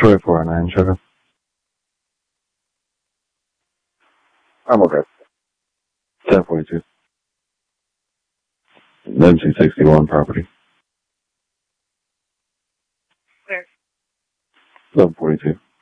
2409, sugar. I'm okay. 1042. MC61 property. Where? 1142.